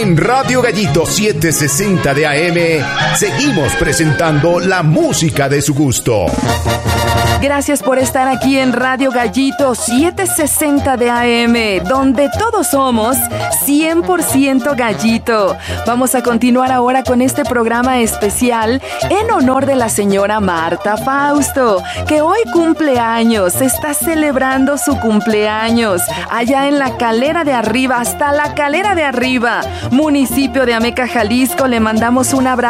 En Radio Gallito 760 de AM seguimos presentando la música de su gusto. Gracias por estar aquí en Radio Gallito 760 de AM, donde todos somos 100% gallito. Vamos a continuar ahora con este programa especial en honor de la señora Marta Fausto, que hoy cumple años, está celebrando su cumpleaños allá en la Calera de Arriba, hasta la Calera de Arriba, municipio de Ameca, Jalisco. Le mandamos un abrazo